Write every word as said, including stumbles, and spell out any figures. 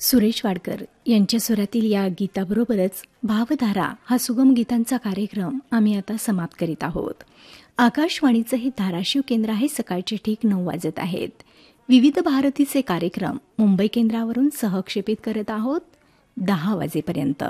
सुरेश वाडकर यांच्या स्वरातील या गीताबरोबरच भावधारा हा सुगम गीतांचा कार्यक्रम आम्ही आता समाप्त करीत आहोत. आकाशवाणीचं हे धाराशिव केंद्र आहे. सकाळचे ठीक नऊ वाजत आहेत. विविध भारतीचे कार्यक्रम मुंबई केंद्रावरून सहक्षेपित करत आहोत दहा वाजेपर्यंत.